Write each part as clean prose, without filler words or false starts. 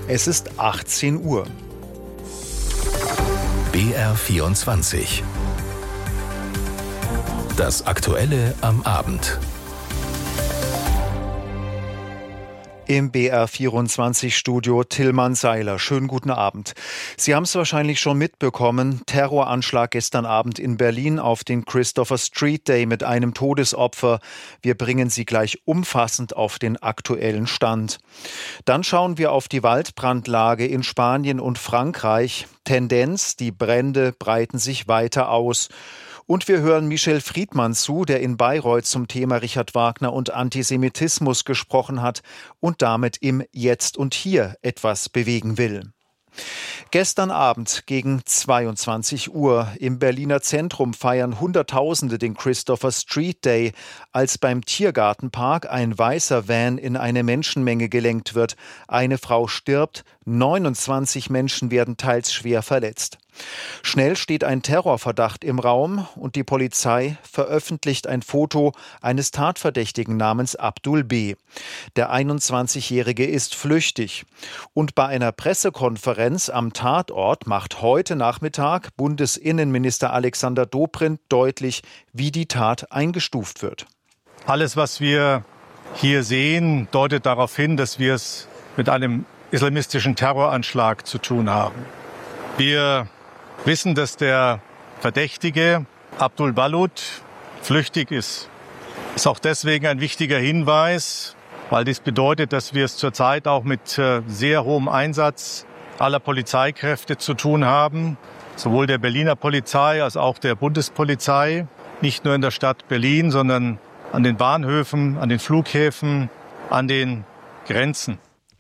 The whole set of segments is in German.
Es ist 18 Uhr. BR24. Das Aktuelle am Abend. Im BR24-Studio Tillmann Seiler. Schönen guten Abend. Sie haben es wahrscheinlich schon mitbekommen. Terroranschlag gestern Abend in Berlin auf den Christopher Street Day mit einem Todesopfer. Wir bringen Sie gleich umfassend auf den aktuellen Stand. Dann schauen wir auf die Waldbrandlage in Spanien und Frankreich. Tendenz: die Brände breiten sich weiter aus. Und wir hören Michel Friedmann zu, der in Bayreuth zum Thema Richard Wagner und Antisemitismus gesprochen hat und damit im Jetzt und Hier etwas bewegen will. Gestern Abend gegen 22 Uhr im Berliner Zentrum feiern Hunderttausende den Christopher Street Day, als beim Tiergartenpark ein weißer Van in eine Menschenmenge gelenkt wird. Eine Frau stirbt, 29 Menschen werden teils schwer verletzt. Schnell steht ein Terrorverdacht im Raum und die Polizei veröffentlicht ein Foto eines Tatverdächtigen namens Abdul B. Der 21-Jährige ist flüchtig. Und bei einer Pressekonferenz am Tatort macht heute Nachmittag Bundesinnenminister Alexander Dobrindt deutlich, wie die Tat eingestuft wird. Alles, was wir hier sehen, deutet darauf hin, dass wir es mit einem islamistischen Terroranschlag zu tun haben. Wir wissen, dass der Verdächtige Abdul Balut flüchtig ist. Ist auch deswegen ein wichtiger Hinweis, weil dies bedeutet, dass wir es zurzeit auch mit sehr hohem Einsatz aller Polizeikräfte zu tun haben, sowohl der Berliner Polizei als auch der Bundespolizei, nicht nur in der Stadt Berlin, sondern an den Bahnhöfen, an den Flughäfen, an den Grenzen.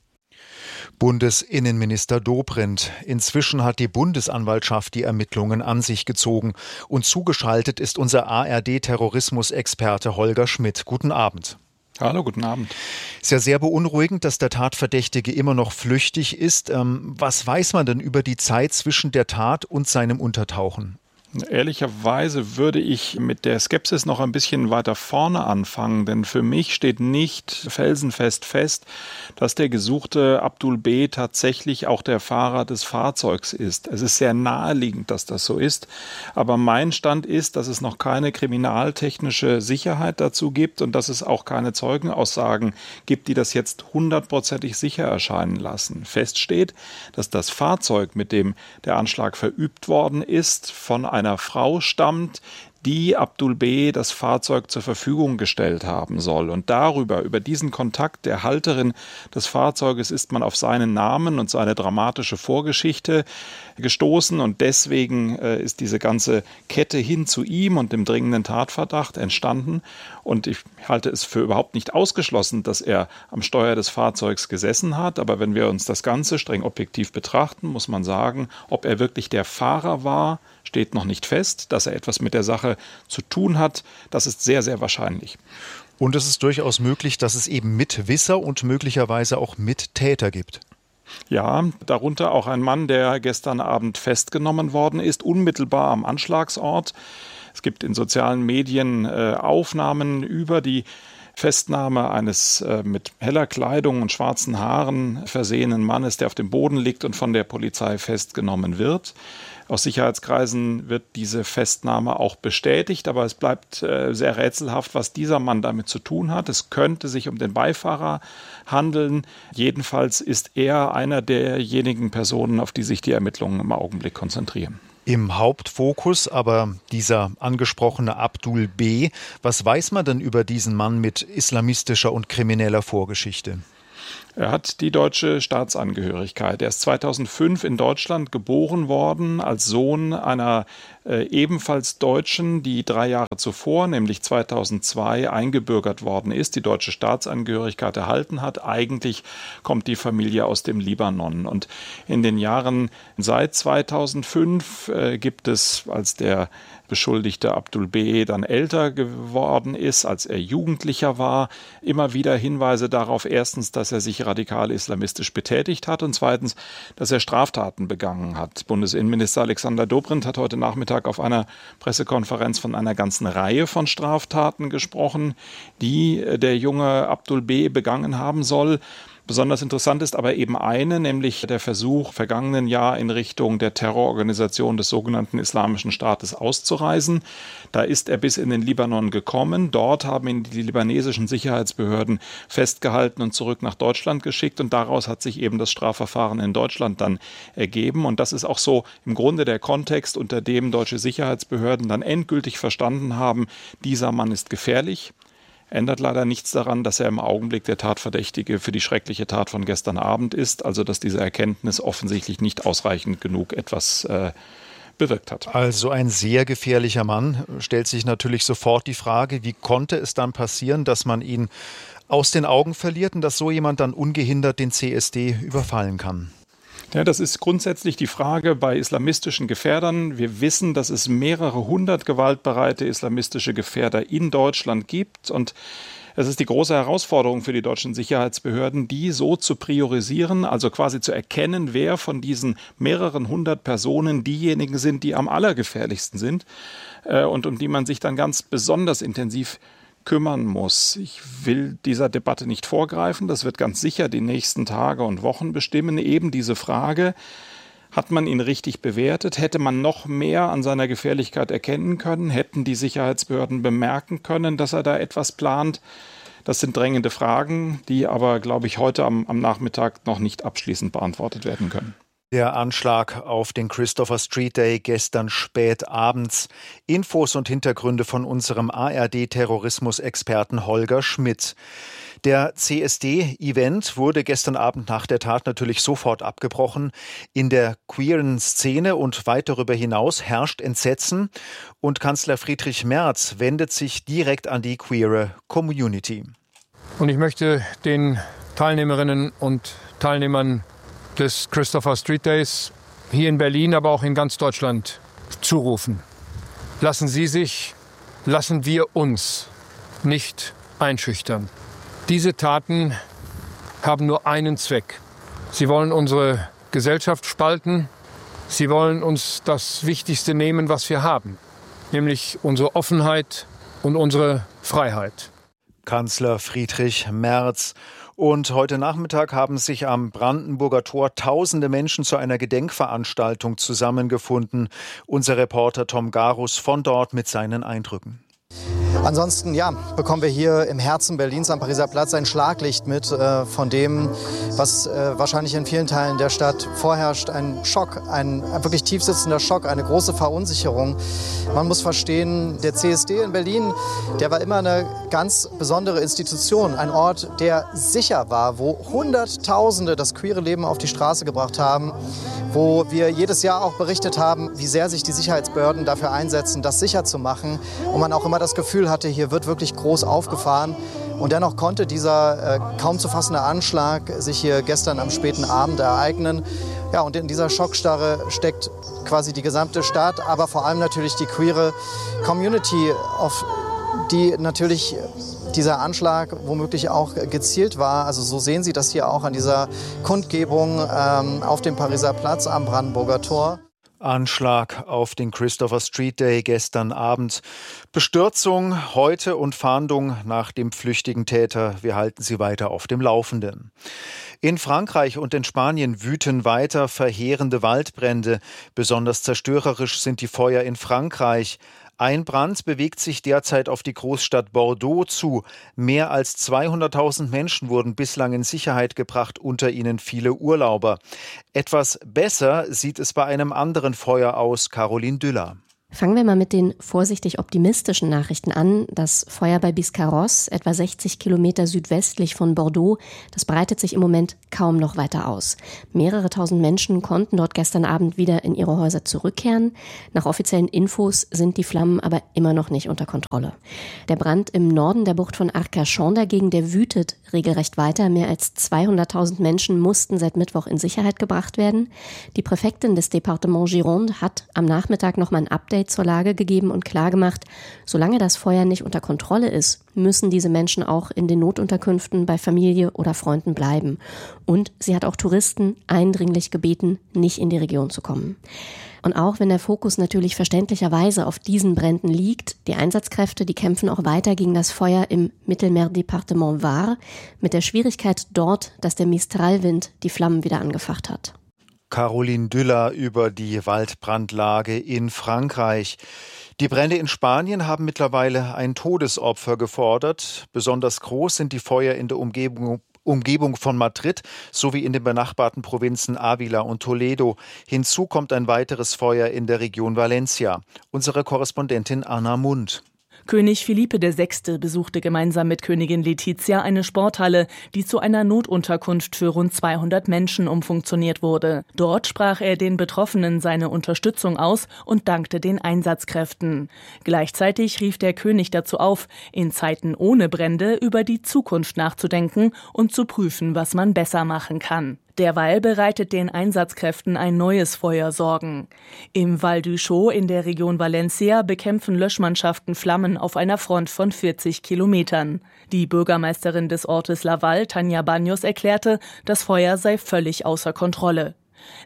Bundesinnenminister Dobrindt. Inzwischen hat die Bundesanwaltschaft die Ermittlungen an sich gezogen. Und zugeschaltet ist unser ARD-Terrorismusexperte Holger Schmidt. Guten Abend. Hallo, guten Abend. Ist ja sehr beunruhigend, dass der Tatverdächtige immer noch flüchtig ist. Was weiß man denn über die Zeit zwischen der Tat und seinem Untertauchen? Ehrlicherweise würde ich mit der Skepsis noch ein bisschen weiter vorne anfangen, denn für mich steht nicht felsenfest fest, dass der gesuchte Abdul B. tatsächlich auch der Fahrer des Fahrzeugs ist. Es ist sehr naheliegend, dass das so ist, aber mein Stand ist, dass es noch keine kriminaltechnische Sicherheit dazu gibt und dass es auch keine Zeugenaussagen gibt, die das jetzt hundertprozentig sicher erscheinen lassen. Fest steht, dass das Fahrzeug, mit dem der Anschlag verübt worden ist, von einer Frau stammt, die Abdul B. das Fahrzeug zur Verfügung gestellt haben soll. Und über diesen Kontakt der Halterin des Fahrzeuges ist man auf seinen Namen und seine dramatische Vorgeschichte gestoßen. Und deswegen ist diese ganze Kette hin zu ihm und dem dringenden Tatverdacht entstanden. Und ich halte es für überhaupt nicht ausgeschlossen, dass er am Steuer des Fahrzeugs gesessen hat. Aber wenn wir uns das Ganze streng objektiv betrachten, muss man sagen, ob er wirklich der Fahrer war, steht noch nicht fest. Dass er etwas mit der Sache zu tun hat, das ist sehr, sehr wahrscheinlich. Und es ist durchaus möglich, dass es eben Mitwisser und möglicherweise auch Mittäter gibt. Ja, darunter auch ein Mann, der gestern Abend festgenommen worden ist, unmittelbar am Anschlagsort. Es gibt in sozialen Medien Aufnahmen über die Festnahme eines mit heller Kleidung und schwarzen Haaren versehenen Mannes, der auf dem Boden liegt und von der Polizei festgenommen wird. Aus Sicherheitskreisen wird diese Festnahme auch bestätigt, aber es bleibt sehr rätselhaft, was dieser Mann damit zu tun hat. Es könnte sich um den Beifahrer handeln. Jedenfalls ist er einer derjenigen Personen, auf die sich die Ermittlungen im Augenblick konzentrieren. Im Hauptfokus aber dieser angesprochene Abdul B. Was weiß man denn über diesen Mann mit islamistischer und krimineller Vorgeschichte? Er hat die deutsche Staatsangehörigkeit. Er ist 2005 in Deutschland geboren worden als Sohn einer ebenfalls Deutschen, die 3 Jahre zuvor, nämlich 2002, eingebürgert worden ist, die deutsche Staatsangehörigkeit erhalten hat. Eigentlich kommt die Familie aus dem Libanon. Und in den Jahren seit 2005 gibt es, als der Beschuldigte Abdul B. dann älter geworden ist, als er Jugendlicher war, immer wieder Hinweise darauf, erstens, dass er sich radikal islamistisch betätigt hat und zweitens, dass er Straftaten begangen hat. Bundesinnenminister Alexander Dobrindt hat heute Nachmittag auf einer Pressekonferenz von einer ganzen Reihe von Straftaten gesprochen, die der junge Abdul B. begangen haben soll. Besonders interessant ist aber eben eine, nämlich der Versuch vergangenen Jahr in Richtung der Terrororganisation des sogenannten Islamischen Staates auszureisen. Da ist er bis in den Libanon gekommen. Dort haben ihn die libanesischen Sicherheitsbehörden festgehalten und zurück nach Deutschland geschickt. Und daraus hat sich eben das Strafverfahren in Deutschland dann ergeben. Und das ist auch so im Grunde der Kontext, unter dem deutsche Sicherheitsbehörden dann endgültig verstanden haben, dieser Mann ist gefährlich. Ändert leider nichts daran, dass er im Augenblick der Tatverdächtige für die schreckliche Tat von gestern Abend ist. Also dass diese Erkenntnis offensichtlich nicht ausreichend genug etwas bewirkt hat. Also ein sehr gefährlicher Mann. Stellt sich natürlich sofort die Frage, wie konnte es dann passieren, dass man ihn aus den Augen verliert und dass so jemand dann ungehindert den CSD überfallen kann? Ja, das ist grundsätzlich die Frage bei islamistischen Gefährdern. Wir wissen, dass es mehrere hundert gewaltbereite islamistische Gefährder in Deutschland gibt. Und es ist die große Herausforderung für die deutschen Sicherheitsbehörden, die so zu priorisieren, also quasi zu erkennen, wer von diesen mehreren hundert Personen diejenigen sind, die am allergefährlichsten sind und um die man sich dann ganz besonders intensiv kümmern muss. Ich will dieser Debatte nicht vorgreifen. Das wird ganz sicher die nächsten Tage und Wochen bestimmen. Eben diese Frage, hat man ihn richtig bewertet? Hätte man noch mehr an seiner Gefährlichkeit erkennen können? Hätten die Sicherheitsbehörden bemerken können, dass er da etwas plant? Das sind drängende Fragen, die aber, glaube ich, heute am Nachmittag noch nicht abschließend beantwortet werden können. Der Anschlag auf den Christopher Street Day gestern spät abends. Infos und Hintergründe von unserem ARD-Terrorismus-Experten Holger Schmidt. Der CSD-Event wurde gestern Abend nach der Tat natürlich sofort abgebrochen. In der queeren Szene und weit darüber hinaus herrscht Entsetzen. Und Kanzler Friedrich Merz wendet sich direkt an die queere Community. Und ich möchte den Teilnehmerinnen und Teilnehmern des Christopher Street Days hier in Berlin, aber auch in ganz Deutschland zurufen. Lassen wir uns nicht einschüchtern. Diese Taten haben nur einen Zweck. Sie wollen unsere Gesellschaft spalten. Sie wollen uns das Wichtigste nehmen, was wir haben, nämlich unsere Offenheit und unsere Freiheit. Kanzler Friedrich Merz. Und heute Nachmittag haben sich am Brandenburger Tor tausende Menschen zu einer Gedenkveranstaltung zusammengefunden. Unser Reporter Tom Garus von dort mit seinen Eindrücken. Ansonsten bekommen wir hier im Herzen Berlins am Pariser Platz ein Schlaglicht mit von dem, was wahrscheinlich in vielen Teilen der Stadt vorherrscht. Ein Schock, ein wirklich tiefsitzender Schock, eine große Verunsicherung. Man muss verstehen, der CSD in Berlin, der war immer eine ganz besondere Institution. Ein Ort, der sicher war, wo Hunderttausende das queere Leben auf die Straße gebracht haben, wo wir jedes Jahr auch berichtet haben, wie sehr sich die Sicherheitsbehörden dafür einsetzen, das sicher zu machen. Und man auch immer das Gefühl hatte, hier wird wirklich groß aufgefahren. Und dennoch konnte dieser kaum zu fassende Anschlag sich hier gestern am späten Abend ereignen. Ja, und in dieser Schockstarre steckt quasi die gesamte Stadt, aber vor allem natürlich die queere Community, auf die natürlich dieser Anschlag womöglich auch gezielt war. Also so sehen Sie das hier auch an dieser Kundgebung auf dem Pariser Platz am Brandenburger Tor. Anschlag auf den Christopher Street Day gestern Abend. Bestürzung heute und Fahndung nach dem flüchtigen Täter. Wir halten Sie weiter auf dem Laufenden. In Frankreich und in Spanien wüten weiter verheerende Waldbrände. Besonders zerstörerisch sind die Feuer in Frankreich. Ein Brand bewegt sich derzeit auf die Großstadt Bordeaux zu. Mehr als 200.000 Menschen wurden bislang in Sicherheit gebracht, unter ihnen viele Urlauber. Etwas besser sieht es bei einem anderen Feuer aus. Caroline Düller. Fangen wir mal mit den vorsichtig optimistischen Nachrichten an. Das Feuer bei Biscarrosse, etwa 60 Kilometer südwestlich von Bordeaux, das breitet sich im Moment kaum noch weiter aus. Mehrere tausend Menschen konnten dort gestern Abend wieder in ihre Häuser zurückkehren. Nach offiziellen Infos sind die Flammen aber immer noch nicht unter Kontrolle. Der Brand im Norden der Bucht von Arcachon dagegen, der wütet regelrecht weiter. Mehr als 200.000 Menschen mussten seit Mittwoch in Sicherheit gebracht werden. Die Präfektin des Departements Gironde hat am Nachmittag noch mal ein Update Update zur Lage gegeben und klargemacht, solange das Feuer nicht unter Kontrolle ist, müssen diese Menschen auch in den Notunterkünften bei Familie oder Freunden bleiben. Und sie hat auch Touristen eindringlich gebeten, nicht in die Region zu kommen. Und auch wenn der Fokus natürlich verständlicherweise auf diesen Bränden liegt, die Einsatzkräfte, die kämpfen auch weiter gegen das Feuer im Mittelmeerdepartement Var, mit der Schwierigkeit dort, dass der Mistralwind die Flammen wieder angefacht hat. Caroline Düller über die Waldbrandlage in Frankreich. Die Brände in Spanien haben mittlerweile ein Todesopfer gefordert. Besonders groß sind die Feuer in der Umgebung von Madrid sowie in den benachbarten Provinzen Ávila und Toledo. Hinzu kommt ein weiteres Feuer in der Region Valencia. Unsere Korrespondentin Anna Mund. König Philippe VI. Besuchte gemeinsam mit Königin Letizia eine Sporthalle, die zu einer Notunterkunft für rund 200 Menschen umfunktioniert wurde. Dort sprach er den Betroffenen seine Unterstützung aus und dankte den Einsatzkräften. Gleichzeitig rief der König dazu auf, in Zeiten ohne Brände über die Zukunft nachzudenken und zu prüfen, was man besser machen kann. Derweil bereitet den Einsatzkräften ein neues Feuer Sorgen. Im Val d'Uixó in der Region Valencia bekämpfen Löschmannschaften Flammen auf einer Front von 40 Kilometern. Die Bürgermeisterin des Ortes Laval, Tania Baños, erklärte, das Feuer sei völlig außer Kontrolle.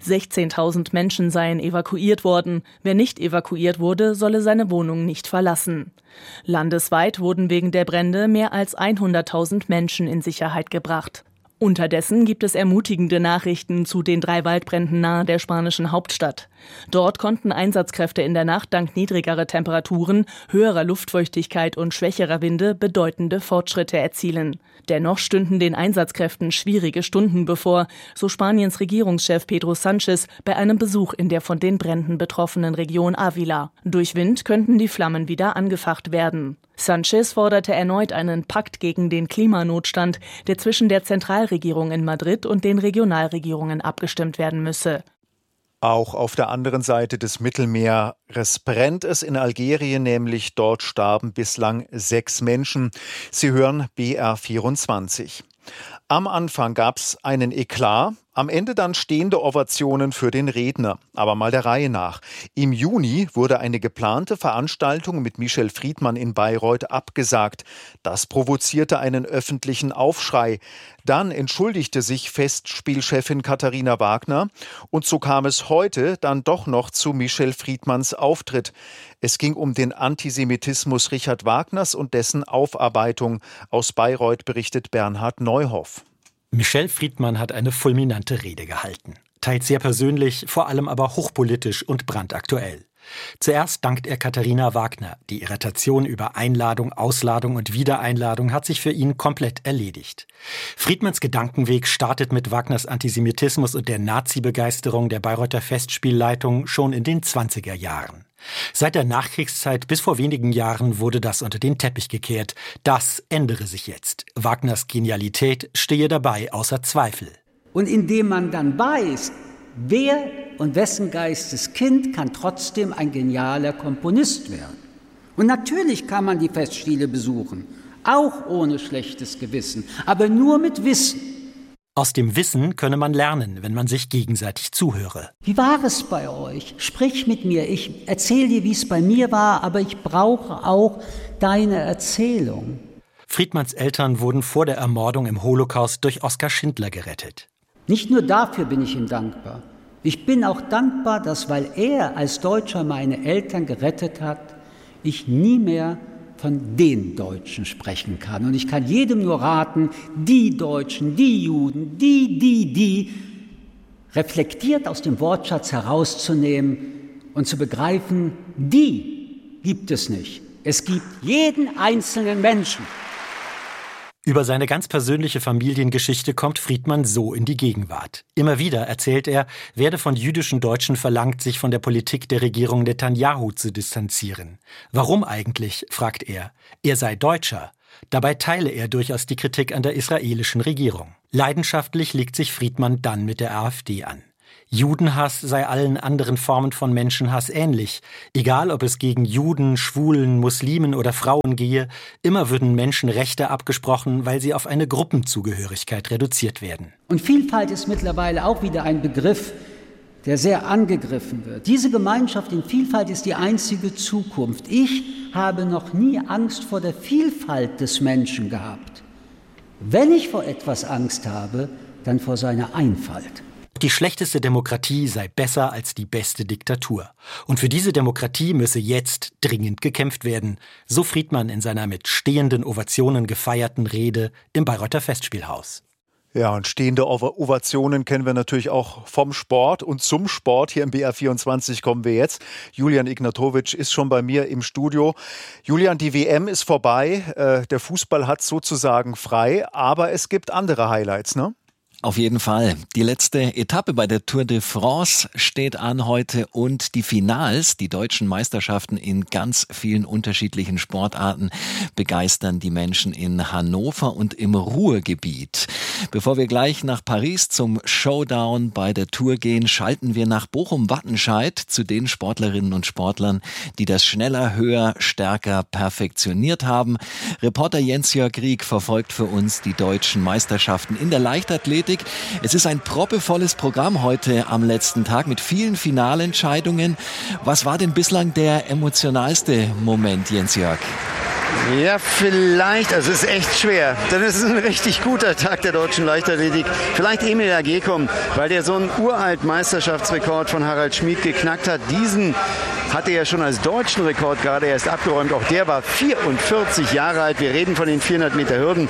16.000 Menschen seien evakuiert worden. Wer nicht evakuiert wurde, solle seine Wohnung nicht verlassen. Landesweit wurden wegen der Brände mehr als 100.000 Menschen in Sicherheit gebracht. Unterdessen gibt es ermutigende Nachrichten zu den 3 Waldbränden nahe der spanischen Hauptstadt. Dort konnten Einsatzkräfte in der Nacht dank niedrigerer Temperaturen, höherer Luftfeuchtigkeit und schwächerer Winde bedeutende Fortschritte erzielen. Dennoch stünden den Einsatzkräften schwierige Stunden bevor, so Spaniens Regierungschef Pedro Sánchez bei einem Besuch in der von den Bränden betroffenen Region Ávila. Durch Wind könnten die Flammen wieder angefacht werden. Sánchez forderte erneut einen Pakt gegen den Klimanotstand, der zwischen der Zentralregierung in Madrid und den Regionalregierungen abgestimmt werden müsse. Auch auf der anderen Seite des Mittelmeeres brennt es in Algerien, nämlich dort starben bislang 6 Menschen. Sie hören BR24. Am Anfang gab es einen Eklat, am Ende dann stehende Ovationen für den Redner. Aber mal der Reihe nach. Im Juni wurde eine geplante Veranstaltung mit Michel Friedmann in Bayreuth abgesagt. Das provozierte einen öffentlichen Aufschrei. Dann entschuldigte sich Festspielchefin Katharina Wagner. Und so kam es heute dann doch noch zu Michel Friedmanns Auftritt. Es ging um den Antisemitismus Richard Wagners und dessen Aufarbeitung. Aus Bayreuth berichtet Bernhard Neuhoff. Michel Friedmann hat eine fulminante Rede gehalten. Teils sehr persönlich, vor allem aber hochpolitisch und brandaktuell. Zuerst dankt er Katharina Wagner. Die Irritation über Einladung, Ausladung und Wiedereinladung hat sich für ihn komplett erledigt. Friedmanns Gedankenweg startet mit Wagners Antisemitismus und der Nazi-Begeisterung der Bayreuther Festspielleitung schon in den 20er Jahren. Seit der Nachkriegszeit bis vor wenigen Jahren wurde das unter den Teppich gekehrt. Das ändere sich jetzt. Wagners Genialität stehe dabei außer Zweifel. Und indem man dann weiß, wer und wessen Geisteskind kann trotzdem ein genialer Komponist werden. Und natürlich kann man die Festspiele besuchen, auch ohne schlechtes Gewissen, aber nur mit Wissen. Aus dem Wissen könne man lernen, wenn man sich gegenseitig zuhöre. Wie war es bei euch? Sprich mit mir. Ich erzähle dir, wie es bei mir war, aber ich brauche auch deine Erzählung. Friedmanns Eltern wurden vor der Ermordung im Holocaust durch Oskar Schindler gerettet. Nicht nur dafür bin ich ihm dankbar. Ich bin auch dankbar, dass, weil er als Deutscher meine Eltern gerettet hat, ich nie mehr von den Deutschen sprechen kann. Und ich kann jedem nur raten, die Deutschen, die Juden, die reflektiert aus dem Wortschatz herauszunehmen und zu begreifen, die gibt es nicht. Es gibt jeden einzelnen Menschen. Über seine ganz persönliche Familiengeschichte kommt Friedmann so in die Gegenwart. Immer wieder, erzählt er, werde von jüdischen Deutschen verlangt, sich von der Politik der Regierung Netanyahu zu distanzieren. Warum eigentlich, fragt er. Er sei Deutscher. Dabei teile er durchaus die Kritik an der israelischen Regierung. Leidenschaftlich legt sich Friedmann dann mit der AfD an. Judenhass sei allen anderen Formen von Menschenhass ähnlich. Egal, ob es gegen Juden, Schwulen, Muslimen oder Frauen gehe, immer würden Menschenrechte abgesprochen, weil sie auf eine Gruppenzugehörigkeit reduziert werden. Und Vielfalt ist mittlerweile auch wieder ein Begriff, der sehr angegriffen wird. Diese Gemeinschaft in Vielfalt ist die einzige Zukunft. Ich habe noch nie Angst vor der Vielfalt des Menschen gehabt. Wenn ich vor etwas Angst habe, dann vor seiner Einfalt. Die schlechteste Demokratie sei besser als die beste Diktatur. Und für diese Demokratie müsse jetzt dringend gekämpft werden. So Friedmann in seiner mit stehenden Ovationen gefeierten Rede im Bayreuther Festspielhaus. Ja, und stehende Ovationen kennen wir natürlich auch vom Sport und zum Sport. Hier im BR24 kommen wir jetzt. Julian Ignatowicz ist schon bei mir im Studio. Julian, die WM ist vorbei. Der Fußball hat sozusagen frei, aber es gibt andere Highlights, ne? Auf jeden Fall. Die letzte Etappe bei der Tour de France steht an heute und die Finals, die deutschen Meisterschaften in ganz vielen unterschiedlichen Sportarten, begeistern die Menschen in Hannover und im Ruhrgebiet. Bevor wir gleich nach Paris zum Showdown bei der Tour gehen, schalten wir nach Bochum-Wattenscheid zu den Sportlerinnen und Sportlern, die das schneller, höher, stärker perfektioniert haben. Reporter Jens-Jörg Rieck verfolgt für uns die deutschen Meisterschaften in der Leichtathletik. Es ist ein proppevolles Programm heute am letzten Tag mit vielen Finalentscheidungen. Was war denn bislang der emotionalste Moment, Jens-Jörg? Ja, vielleicht, also es ist echt schwer. Dann ist es ein richtig guter Tag der deutschen Leichtathletik. Vielleicht Emil Agekum, weil der so einen uralten Meisterschaftsrekord von Harald Schmid geknackt hat. Diesen hatte er schon als deutschen Rekord gerade erst abgeräumt. Auch der war 44 Jahre alt. Wir reden von den 400 Meter Hürden.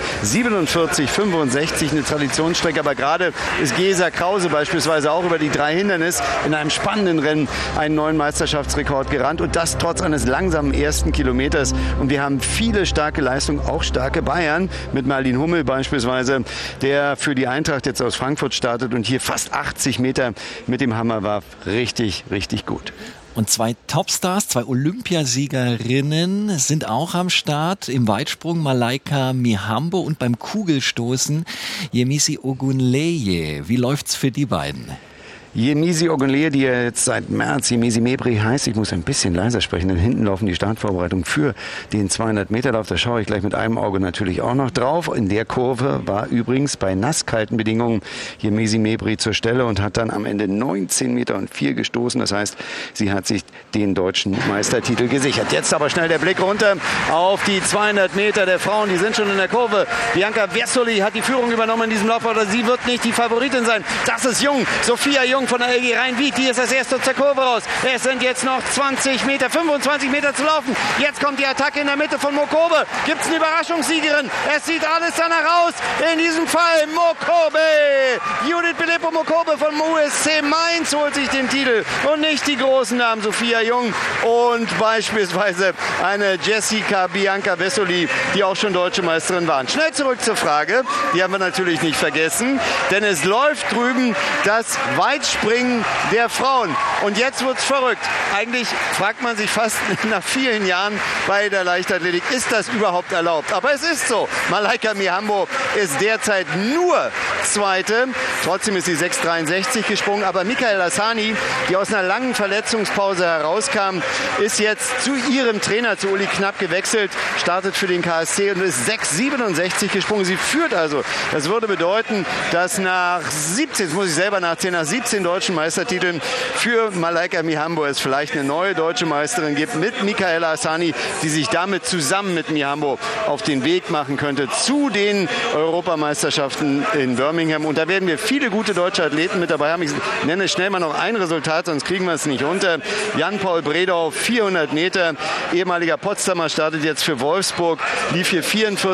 47, 65, eine Traditionsstrecke. Aber gerade ist Gesa Krause beispielsweise auch über die 3 Hindernis in einem spannenden Rennen einen neuen Meisterschaftsrekord gerannt. Und das trotz eines langsamen ersten Kilometers. Und wir haben viele starke Leistungen, auch starke Bayern, mit Marlin Hummel beispielsweise, der für die Eintracht jetzt aus Frankfurt startet und hier fast 80 Meter mit dem Hammer warf. Richtig, richtig gut. Und 2 Topstars, 2 Olympiasiegerinnen sind auch am Start. Im Weitsprung Malaika Mihambo und beim Kugelstoßen Yemisi Ogunleye. Wie läuft's für die beiden? Yemisi Ogunleye, die ja jetzt seit März Yemisi Mebri heißt, ich muss ein bisschen leiser sprechen, denn hinten laufen die Startvorbereitungen für den 200-Meter-Lauf. Da schaue ich gleich mit einem Auge natürlich auch noch drauf. In der Kurve war übrigens bei nasskalten Bedingungen Yemisi Mebri zur Stelle und hat dann am Ende 19,04 Meter gestoßen. Das heißt, sie hat sich den deutschen Meistertitel gesichert. Jetzt aber schnell der Blick runter auf die 200 Meter der Frauen. Die sind schon in der Kurve. Bianca Vesoli hat die Führung übernommen in diesem Lauf, aber sie wird nicht die Favoritin sein. Das ist Jung. Sophia Jung von der LG Rhein-Wied, die ist als erste zur Kurve raus. Es sind jetzt noch 20 Meter, 25 Meter zu laufen. Jetzt kommt die Attacke in der Mitte von Mokobe. Gibt es eine Überraschungssiegerin? Es sieht alles danach aus. In diesem Fall Mokobe. Judith Filippo Mokobe vom USC Mainz holt sich den Titel. Und nicht die großen Namen Sophia Jung und beispielsweise eine Jessica Bianca Vesoli, die auch schon deutsche Meisterin waren. Schnell zurück zur Frage. Die haben wir natürlich nicht vergessen. Denn es läuft drüben das Weitspringen der Frauen. Und jetzt wird's verrückt. Eigentlich fragt man sich fast nach vielen Jahren bei der Leichtathletik, ist das überhaupt erlaubt? Aber es ist so. Malaika Mihambo ist derzeit nur Zweite. Trotzdem ist sie 6,63 gesprungen. Aber Michael Hassani, die aus einer langen Verletzungspause herauskam, ist jetzt zu ihrem Trainer, zu Uli Knapp, gewechselt, startet für den KSC und ist 6,67 gesprungen. Sie führt also. Das würde bedeuten, dass nach 17, jetzt muss ich selber nachzählen, nach 17 deutschen Meistertiteln für Malaika Mihambo es vielleicht eine neue deutsche Meisterin gibt mit Michaela Hassani, die sich damit zusammen mit Mihambo auf den Weg machen könnte zu den Europameisterschaften in Birmingham. Und da werden wir viele gute deutsche Athleten mit dabei haben. Ich nenne schnell mal noch ein Resultat, sonst kriegen wir es nicht unter. Jan-Paul Bredau, 400 Meter, ehemaliger Potsdamer, startet jetzt für Wolfsburg, lief hier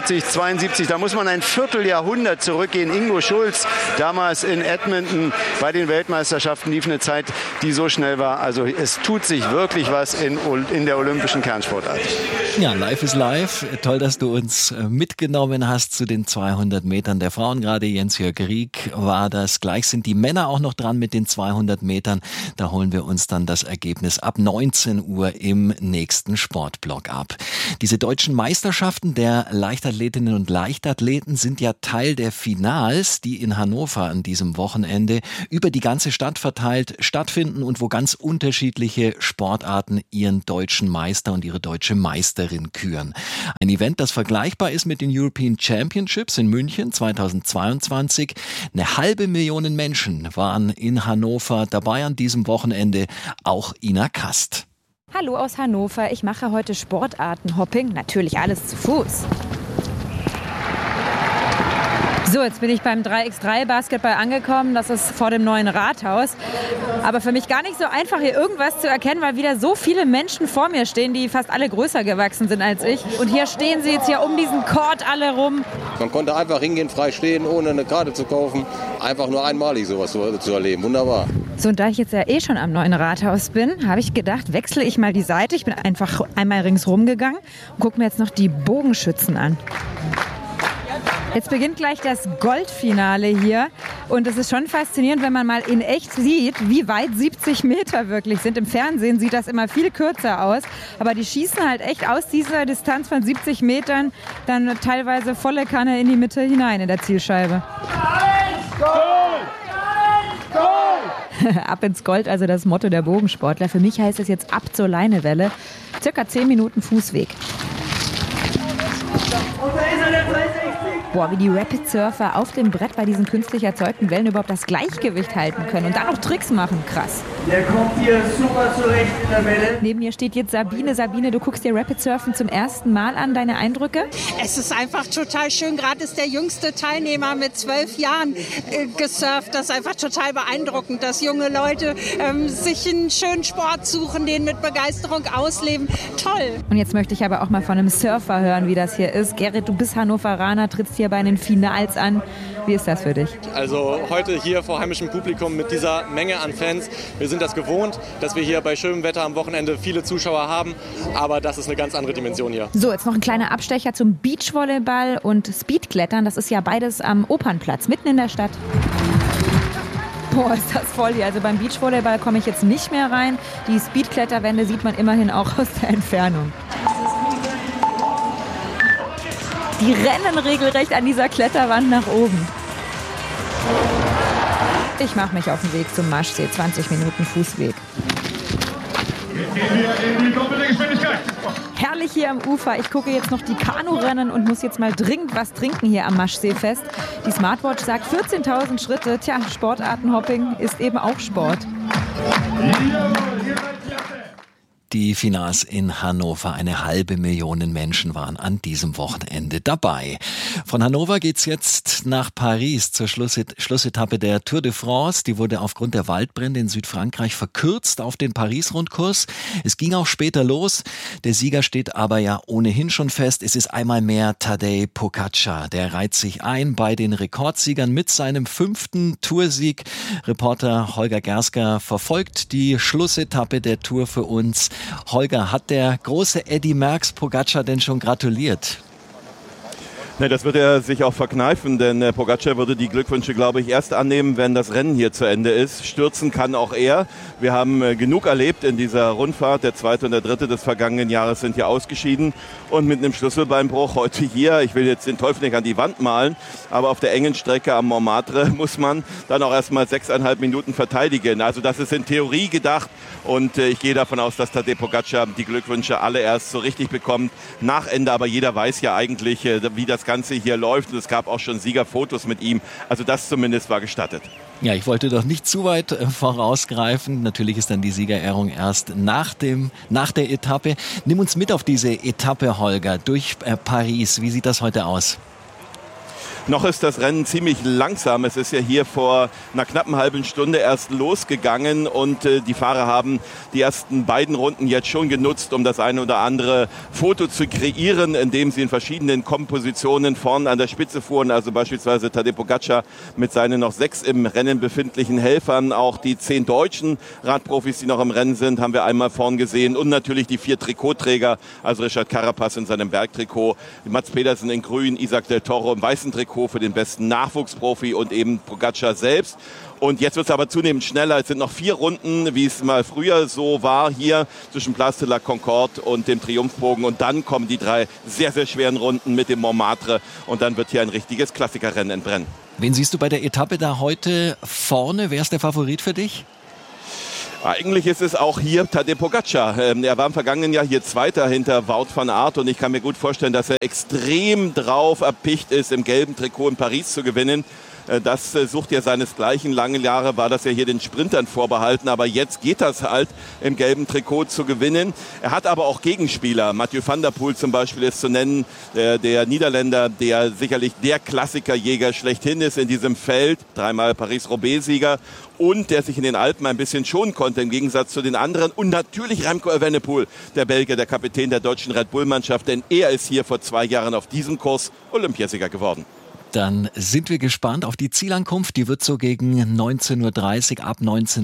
44,72. Da muss man ein Vierteljahrhundert zurückgehen. Ingo Schulz, damals in Edmonton bei den Weltmeisterschaften, lief eine Zeit, die so schnell war. Also es tut sich wirklich was in der olympischen Kernsportart. Ja, live ist live. Toll, dass du uns mitgenommen hast zu den 200 Metern der Frauen. Gerade Jens-Jörg Rieck war das. Gleich sind die Männer auch noch dran mit den 200 Metern. Da holen wir uns dann das Ergebnis ab 19 Uhr im nächsten Sportblock ab. Diese deutschen Meisterschaften der Leichtathletinnen und Leichtathleten sind ja Teil der Finals, die in Hannover an diesem Wochenende über die ganze Stadt verteilt stattfinden und wo ganz unterschiedliche Sportarten ihren deutschen Meister und ihre deutsche Meisterin küren. Ein Event, das vergleichbar ist mit den European Championships in München 2022. 2024. 500.000 Menschen waren in Hannover dabei an diesem Wochenende, auch Ina Kast. Hallo aus Hannover, ich mache heute Sportartenhopping, natürlich alles zu Fuß. So, jetzt bin ich beim 3x3 Basketball angekommen, das ist vor dem neuen Rathaus. Aber für mich gar nicht so einfach, hier irgendwas zu erkennen, weil wieder so viele Menschen vor mir stehen, die fast alle größer gewachsen sind als ich. Und hier stehen sie jetzt ja um diesen Court alle rum. Man konnte einfach hingehen, frei stehen, ohne eine Karte zu kaufen. Einfach nur einmalig sowas zu erleben, wunderbar. So, und da ich jetzt ja schon am neuen Rathaus bin, habe ich gedacht, wechsle ich mal die Seite. Ich bin einfach einmal ringsrum gegangen und gucke mir jetzt noch die Bogenschützen an. Jetzt beginnt gleich das Goldfinale hier und es ist schon faszinierend, wenn man mal in echt sieht, wie weit 70 Meter wirklich sind. Im Fernsehen sieht das immer viel kürzer aus, aber die schießen halt echt aus dieser Distanz von 70 Metern dann teilweise volle Kanne in die Mitte hinein in der Zielscheibe. Ab ins Gold, also das Motto der Bogensportler. Für mich heißt es jetzt ab zur Leinewelle. Circa 10 Minuten Fußweg. Boah, wie die Rapid Surfer auf dem Brett bei diesen künstlich erzeugten Wellen überhaupt das Gleichgewicht halten können und dann noch Tricks machen. Krass. Der kommt hier super zurecht in der Welle. Neben mir steht jetzt Sabine. Sabine, du guckst dir Rapid Surfen zum ersten Mal an. Deine Eindrücke? Es ist einfach total schön. Gerade ist der jüngste Teilnehmer mit 12 Jahren gesurft. Das ist einfach total beeindruckend, dass junge Leute sich einen schönen Sport suchen, den mit Begeisterung ausleben. Toll. Und jetzt möchte ich aber auch mal von einem Surfer hören, wie das hier ist. Gerrit, du bist Hannoveraner, trittst hier bei den Finals an. Wie ist das für dich? Also heute hier vor heimischem Publikum mit dieser Menge an Fans. Wir sind das gewohnt, dass wir hier bei schönem Wetter am Wochenende viele Zuschauer haben. Aber das ist eine ganz andere Dimension hier. So, jetzt noch ein kleiner Abstecher zum Beachvolleyball und Speedklettern. Das ist ja beides am Opernplatz, mitten in der Stadt. Boah, ist das voll hier. Also beim Beachvolleyball komme ich jetzt nicht mehr rein. Die Speedkletterwände sieht man immerhin auch aus der Entfernung. Die rennen regelrecht an dieser Kletterwand nach oben. Ich mache mich auf den Weg zum Maschsee, 20 Minuten Fußweg. Jetzt gehen wir in die doppelte Geschwindigkeit. Herrlich hier am Ufer. Ich gucke jetzt noch die Kanurennen und muss jetzt mal dringend was trinken hier am Maschseefest. Die Smartwatch sagt 14.000 Schritte. Tja, Sportartenhopping ist eben auch Sport. Die Finals in Hannover, 500.000 Menschen waren an diesem Wochenende dabei. Von Hannover geht's jetzt nach Paris zur Schlussetappe der Tour de France. Die wurde aufgrund der Waldbrände in Südfrankreich verkürzt auf den Paris-Rundkurs. Es ging auch später los. Der Sieger steht aber ja ohnehin schon fest. Es ist einmal mehr Tadej Pogačar. Der reiht sich ein bei den Rekordsiegern mit seinem 5. Toursieg. Reporter Holger Gersker verfolgt die Schlussetappe der Tour für uns. Holger, hat der große Eddy Merckx Pogačar denn schon gratuliert? Ne, das wird er sich auch verkneifen, denn Pogačar würde die Glückwünsche, glaube ich, erst annehmen, wenn das Rennen hier zu Ende ist. Stürzen kann auch er. Wir haben genug erlebt in dieser Rundfahrt. Der 2. und der 3. des vergangenen Jahres sind hier ausgeschieden. Und mit einem Schlüsselbeinbruch heute hier, ich will jetzt den Teufel nicht an die Wand malen, aber auf der engen Strecke am Montmartre muss man dann auch erstmal 6,5 Minuten verteidigen. Also das ist in Theorie gedacht und ich gehe davon aus, dass Tadej Pogačar die Glückwünsche alle erst so richtig bekommt. Nach Ende, aber jeder weiß ja eigentlich, wie das Ganze hier läuft und es gab auch schon Siegerfotos mit ihm. Also das zumindest war gestattet. Ja, ich wollte doch nicht zu weit vorausgreifen. Natürlich ist dann die Siegerehrung erst nach der Etappe. Nimm uns mit auf diese Etappe, Holger, durch Paris. Wie sieht das heute aus? Noch ist das Rennen ziemlich langsam. Es ist ja hier vor einer knappen halben Stunde erst losgegangen und die Fahrer haben die ersten beiden Runden jetzt schon genutzt, um das eine oder andere Foto zu kreieren, indem sie in verschiedenen Kompositionen vorn an der Spitze fuhren. Also beispielsweise Tadej Pogačar mit seinen noch 6 im Rennen befindlichen Helfern. Auch die 10 deutschen Radprofis, die noch im Rennen sind, haben wir einmal vorn gesehen. Und natürlich die 4 Trikotträger, also Richard Carapaz in seinem Bergtrikot, Mats Pedersen in grün, Isaac del Toro im weißen Trikot für den besten Nachwuchsprofi und eben Pogačar selbst. Und jetzt wird es aber zunehmend schneller. Es sind noch 4 Runden, wie es mal früher so war, hier zwischen Place de la Concorde und dem Triumphbogen. Und dann kommen die 3 sehr, sehr schweren Runden mit dem Montmartre. Und dann wird hier ein richtiges Klassikerrennen entbrennen. Wen siehst du bei der Etappe da heute vorne? Wer ist der Favorit für dich? Eigentlich ist es auch hier Tadej Pogačar. Er war im vergangenen Jahr hier Zweiter hinter Wout van Aert und ich kann mir gut vorstellen, dass er extrem drauf erpicht ist, im gelben Trikot in Paris zu gewinnen. Das sucht ja seinesgleichen. Lange Jahre war das ja hier den Sprintern vorbehalten, aber jetzt geht das halt, im gelben Trikot zu gewinnen. Er hat aber auch Gegenspieler. Mathieu van der Poel zum Beispiel ist zu nennen, der Niederländer, der sicherlich der Klassikerjäger schlechthin ist in diesem Feld, 3-mal Paris-Roubaix-Sieger und der sich in den Alpen ein bisschen schonen konnte im Gegensatz zu den anderen. Und natürlich Remco Evenepoel, der Belgier, der Kapitän der deutschen Red Bull-Mannschaft, denn er ist hier vor 2 Jahren auf diesem Kurs Olympiasieger geworden. Dann sind wir gespannt auf die Zielankunft. Die wird so gegen 19.30 Uhr, ab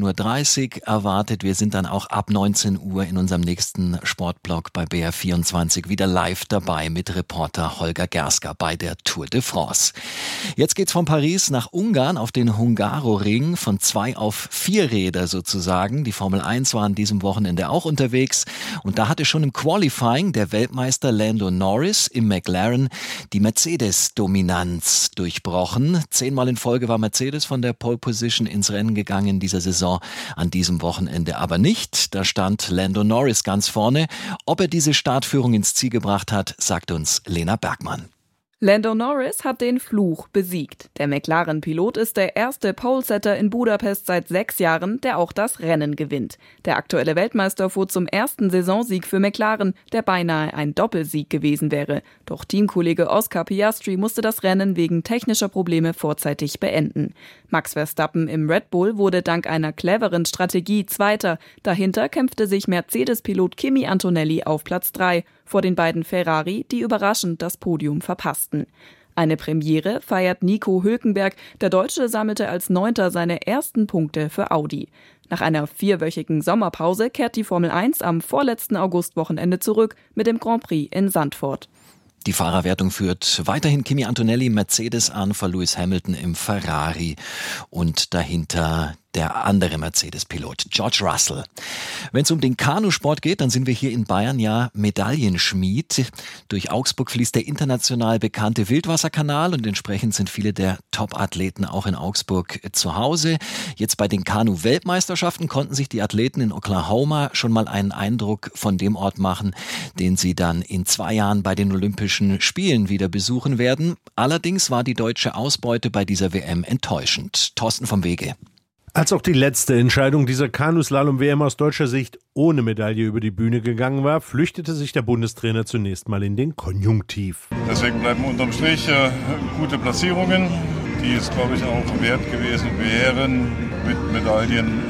19.30 Uhr erwartet. Wir sind dann auch ab 19 Uhr in unserem nächsten Sportblog bei BR24 wieder live dabei mit Reporter Holger Gersker bei der Tour de France. Jetzt geht's von Paris nach Ungarn auf den Hungaroring, von 2 auf 4 Räder sozusagen. Die Formel 1 war an diesem Wochenende auch unterwegs und da hatte schon im Qualifying der Weltmeister Lando Norris im McLaren die Mercedes-Dominanz durchbrochen. 10-mal in Folge war Mercedes von der Pole Position ins Rennen gegangen in dieser Saison, an diesem Wochenende aber nicht. Da stand Lando Norris ganz vorne. Ob er diese Startführung ins Ziel gebracht hat, sagt uns Lena Bergmann. Lando Norris hat den Fluch besiegt. Der McLaren-Pilot ist der erste Polesetter in Budapest seit 6 Jahren, der auch das Rennen gewinnt. Der aktuelle Weltmeister fuhr zum ersten Saisonsieg für McLaren, der beinahe ein Doppelsieg gewesen wäre. Doch Teamkollege Oscar Piastri musste das Rennen wegen technischer Probleme vorzeitig beenden. Max Verstappen im Red Bull wurde dank einer cleveren Strategie Zweiter. Dahinter kämpfte sich Mercedes-Pilot Kimi Antonelli auf Platz 3 vor den beiden Ferrari, die überraschend das Podium verpassten. Eine Premiere feiert Nico Hülkenberg. Der Deutsche sammelte als 9. seine ersten Punkte für Audi. Nach einer 4-wöchigen Sommerpause kehrt die Formel 1 am vorletzten Augustwochenende zurück mit dem Grand Prix in Zandvoort. Die Fahrerwertung führt weiterhin Kimi Antonelli Mercedes an, vor Lewis Hamilton im Ferrari und dahinter der andere Mercedes-Pilot, George Russell. Wenn es um den Kanusport geht, dann sind wir hier in Bayern ja Medaillenschmied. Durch Augsburg fließt der international bekannte Wildwasserkanal und entsprechend sind viele der Top-Athleten auch in Augsburg zu Hause. Jetzt bei den Kanu-Weltmeisterschaften konnten sich die Athleten in Oklahoma schon mal einen Eindruck von dem Ort machen, den sie dann in 2 Jahren bei den Olympischen Spielen wieder besuchen werden. Allerdings war die deutsche Ausbeute bei dieser WM enttäuschend. Thorsten vom Wege. Als auch die letzte Entscheidung dieser Kanuslalom-WM aus deutscher Sicht ohne Medaille über die Bühne gegangen war, flüchtete sich der Bundestrainer zunächst mal in den Konjunktiv. Deswegen bleiben unterm Strich gute Platzierungen, die es, glaube ich, auch wert gewesen wären, mit Medaillen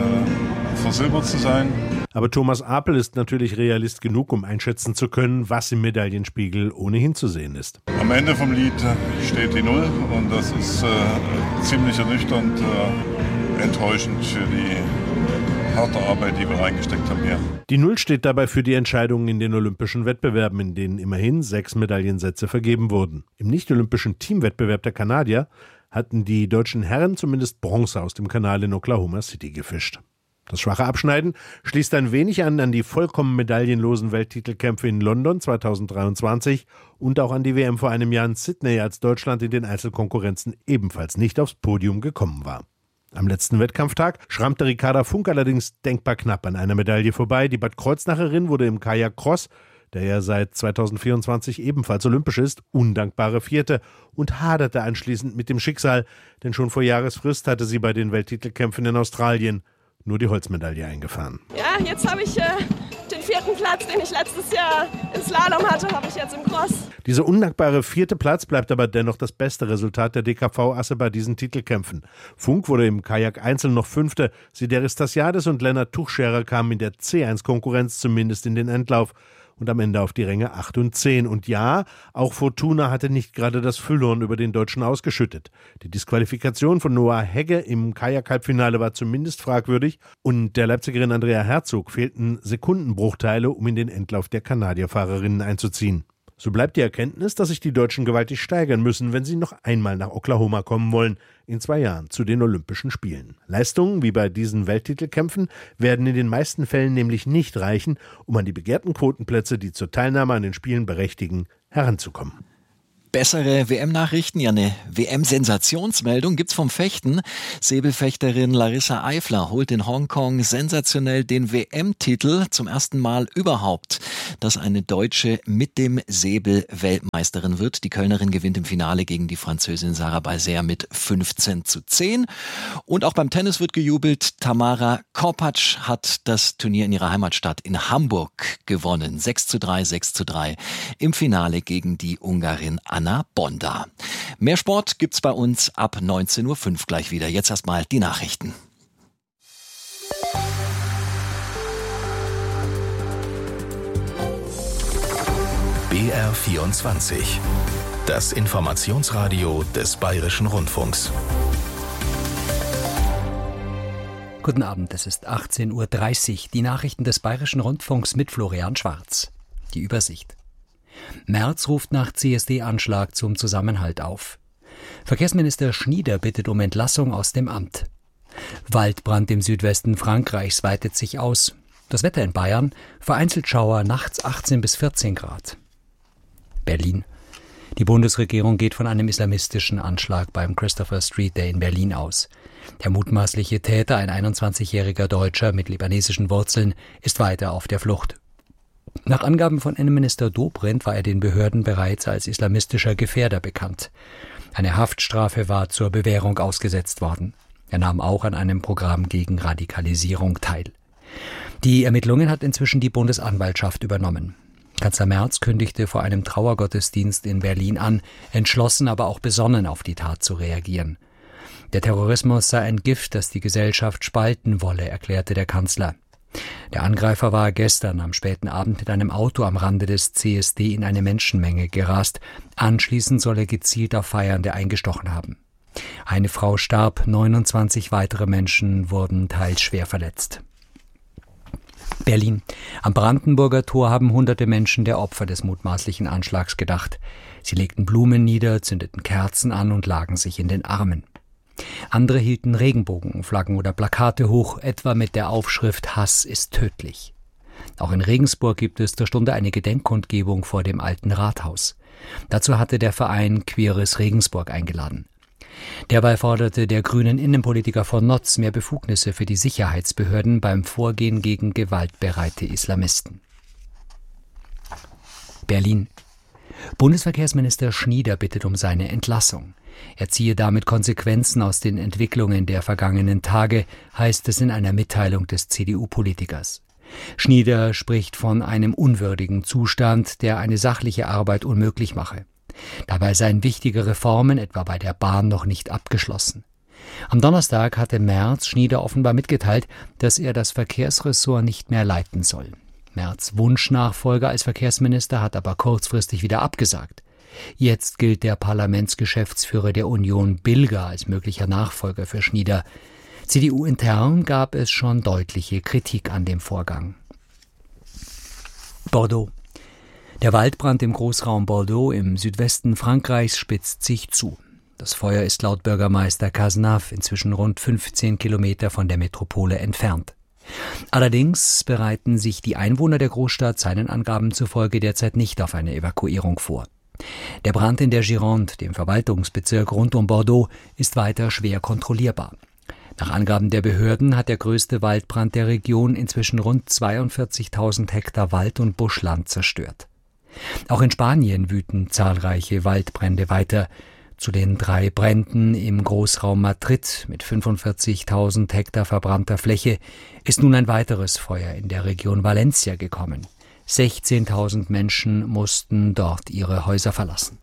versilbert zu sein. Aber Thomas Apel ist natürlich Realist genug, um einschätzen zu können, was im Medaillenspiegel ohnehin zu sehen ist. Am Ende vom Lied steht die 0 und das ist ziemlich ernüchternd, enttäuschend für die harte Arbeit, die wir reingesteckt haben hier. Die 0 steht dabei für die Entscheidungen in den olympischen Wettbewerben, in denen immerhin 6 Medaillensätze vergeben wurden. Im nicht-olympischen Teamwettbewerb der Kanadier hatten die deutschen Herren zumindest Bronze aus dem Kanal in Oklahoma City gefischt. Das schwache Abschneiden schließt ein wenig an die vollkommen medaillenlosen Welttitelkämpfe in London 2023 und auch an die WM vor einem Jahr in Sydney, als Deutschland in den Einzelkonkurrenzen ebenfalls nicht aufs Podium gekommen war. Am letzten Wettkampftag schrammte Ricarda Funk allerdings denkbar knapp an einer Medaille vorbei. Die Bad Kreuznacherin wurde im Kajak-Cross, der ja seit 2024 ebenfalls olympisch ist, undankbare 4. und haderte anschließend mit dem Schicksal, denn schon vor Jahresfrist hatte sie bei den Welttitelkämpfen in Australien nur die Holzmedaille eingefahren. Ja, jetzt habe ich den 4. Platz, den ich letztes Jahr im Slalom hatte, habe ich jetzt im Cross. Dieser undankbare 4. Platz bleibt aber dennoch das beste Resultat der DKV-Asse bei diesen Titelkämpfen. Funk wurde im Kajak Einzel noch 5. Sideris Tassiadis und Lennart Tuchscherer kamen in der C1-Konkurrenz zumindest in den Endlauf und am Ende auf die Ränge 8 und 10. Und ja, auch Fortuna hatte nicht gerade das Füllhorn über den Deutschen ausgeschüttet. Die Disqualifikation von Noah Hegge im Kajak-Halbfinale war zumindest fragwürdig und der Leipzigerin Andrea Herzog fehlten Sekundenbruchteile, um in den Endlauf der Kanadierfahrerinnen einzuziehen. So bleibt die Erkenntnis, dass sich die Deutschen gewaltig steigern müssen, wenn sie noch einmal nach Oklahoma kommen wollen, in 2 Jahren zu den Olympischen Spielen. Leistungen wie bei diesen Welttitelkämpfen werden in den meisten Fällen nämlich nicht reichen, um an die begehrten Quotenplätze, die zur Teilnahme an den Spielen berechtigen, heranzukommen. Bessere WM-Nachrichten, ja eine WM-Sensationsmeldung gibt's vom Fechten. Säbelfechterin Larissa Eifler holt in Hongkong sensationell den WM-Titel zum ersten Mal überhaupt, dass eine Deutsche mit dem Säbel Weltmeisterin wird. Die Kölnerin gewinnt im Finale gegen die Französin Sarah Balser mit 15:10. Und auch beim Tennis wird gejubelt. Tamara Korpatsch hat das Turnier in ihrer Heimatstadt in Hamburg gewonnen. 6:3, 6:3 im Finale gegen die Ungarin Anna Bonda. Mehr Sport gibt's bei uns ab 19:05 Uhr gleich wieder. Jetzt erstmal die Nachrichten. BR24, das Informationsradio des Bayerischen Rundfunks. Guten Abend, es ist 18:30 Uhr. Die Nachrichten des Bayerischen Rundfunks mit Florian Schwarz. Die Übersicht. Merz ruft nach CSD-Anschlag zum Zusammenhalt auf. Verkehrsminister Schnieder bittet um Entlassung aus dem Amt. Waldbrand im Südwesten Frankreichs weitet sich aus. Das Wetter in Bayern, vereinzelt Schauer, nachts 18 bis 14 Grad. Berlin. Die Bundesregierung geht von einem islamistischen Anschlag beim Christopher Street Day in Berlin aus. Der mutmaßliche Täter, ein 21-jähriger Deutscher mit libanesischen Wurzeln, ist weiter auf der Flucht. Nach Angaben von Innenminister Dobrindt war er den Behörden bereits als islamistischer Gefährder bekannt. Eine Haftstrafe war zur Bewährung ausgesetzt worden. Er nahm auch an einem Programm gegen Radikalisierung teil. Die Ermittlungen hat inzwischen die Bundesanwaltschaft übernommen. Kanzler Merz kündigte vor einem Trauergottesdienst in Berlin an, entschlossen, aber auch besonnen auf die Tat zu reagieren. Der Terrorismus sei ein Gift, das die Gesellschaft spalten wolle, erklärte der Kanzler. Der Angreifer war gestern am späten Abend mit einem Auto am Rande des CSD in eine Menschenmenge gerast. Anschließend soll er gezielt auf Feiernde eingestochen haben. Eine Frau starb, 29 weitere Menschen wurden teils schwer verletzt. Berlin. Am Brandenburger Tor haben hunderte Menschen der Opfer des mutmaßlichen Anschlags gedacht. Sie legten Blumen nieder, zündeten Kerzen an und lagen sich in den Armen. Andere hielten Regenbogenflaggen oder Plakate hoch, etwa mit der Aufschrift »Hass ist tödlich«. Auch in Regensburg gibt es zur Stunde eine Gedenkkundgebung vor dem alten Rathaus. Dazu hatte der Verein Queeres Regensburg eingeladen. Derweil forderte der grünen Innenpolitiker von Notz mehr Befugnisse für die Sicherheitsbehörden beim Vorgehen gegen gewaltbereite Islamisten. Berlin. Bundesverkehrsminister Schnieder bittet um seine Entlassung. Er ziehe damit Konsequenzen aus den Entwicklungen der vergangenen Tage, heißt es in einer Mitteilung des CDU-Politikers. Schnieder spricht von einem unwürdigen Zustand, der eine sachliche Arbeit unmöglich mache. Dabei seien wichtige Reformen, etwa bei der Bahn, noch nicht abgeschlossen. Am Donnerstag hatte Merz Schnieder offenbar mitgeteilt, dass er das Verkehrsressort nicht mehr leiten soll. Merz' Wunschnachfolger als Verkehrsminister hat aber kurzfristig wieder abgesagt. Jetzt gilt der Parlamentsgeschäftsführer der Union Bilger als möglicher Nachfolger für Schnieder. CDU-intern gab es schon deutliche Kritik an dem Vorgang. Bordeaux. Der Waldbrand im Großraum Bordeaux im Südwesten Frankreichs spitzt sich zu. Das Feuer ist laut Bürgermeister Cazenave inzwischen rund 15 Kilometer von der Metropole entfernt. Allerdings bereiten sich die Einwohner der Großstadt seinen Angaben zufolge derzeit nicht auf eine Evakuierung vor. Der Brand in der Gironde, dem Verwaltungsbezirk rund um Bordeaux, ist weiter schwer kontrollierbar. Nach Angaben der Behörden hat der größte Waldbrand der Region inzwischen rund 42.000 Hektar Wald- und Buschland zerstört. Auch in Spanien wüten zahlreiche Waldbrände weiter. Zu den 3 Bränden im Großraum Madrid mit 45.000 Hektar verbrannter Fläche ist nun ein weiteres Feuer in der Region Valencia gekommen. 16.000 Menschen mussten dort ihre Häuser verlassen.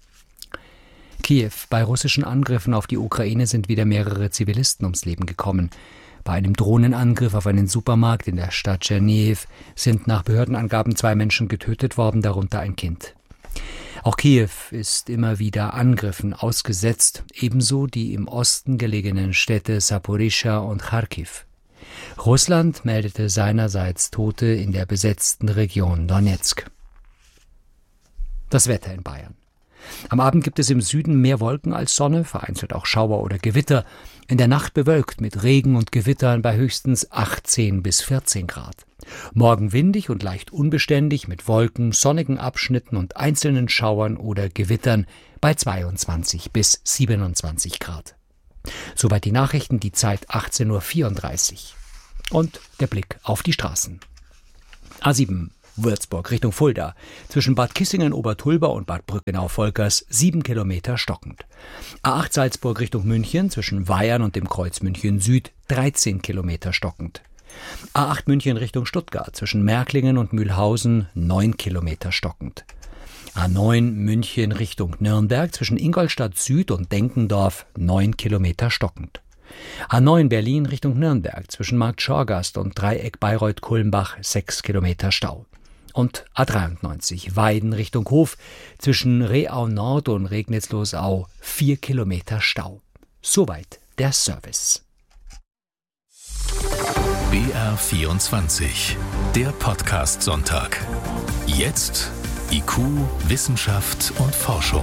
Kiew. Bei russischen Angriffen auf die Ukraine sind wieder mehrere Zivilisten ums Leben gekommen. Bei einem Drohnenangriff auf einen Supermarkt in der Stadt Tschernihiw sind nach Behördenangaben 2 Menschen getötet worden, darunter ein Kind. Auch Kiew ist immer wieder Angriffen ausgesetzt, ebenso die im Osten gelegenen Städte Saporischschja und Charkiw. Russland meldete seinerseits Tote in der besetzten Region Donezk. Das Wetter in Bayern. Am Abend gibt es im Süden mehr Wolken als Sonne, vereinzelt auch Schauer oder Gewitter. In der Nacht bewölkt mit Regen und Gewittern bei höchstens 18 bis 14 Grad. Morgen windig und leicht unbeständig mit Wolken, sonnigen Abschnitten und einzelnen Schauern oder Gewittern bei 22 bis 27 Grad. Soweit die Nachrichten, die Zeit 18:34 Uhr. Und der Blick auf die Straßen. A7 Würzburg Richtung Fulda. Zwischen Bad Kissingen-Obertulba und Bad Brückenau-Volkers 7 Kilometer stockend. A8 Salzburg Richtung München zwischen Weyern und dem Kreuz München Süd 13 Kilometer stockend. A8 München Richtung Stuttgart zwischen Märklingen und Mühlhausen 9 Kilometer stockend. A9 München Richtung Nürnberg zwischen Ingolstadt Süd und Denkendorf 9 Kilometer stockend. A9 Berlin Richtung Nürnberg zwischen Markt Schorgast und Dreieck Bayreuth-Kulmbach 6 Kilometer Stau. Und A93 Weiden Richtung Hof zwischen Reau Nord und Regnitz-Losau 4 Kilometer Stau. Soweit der Service. BR24, der Podcast-Sonntag. Jetzt IQ, Wissenschaft und Forschung.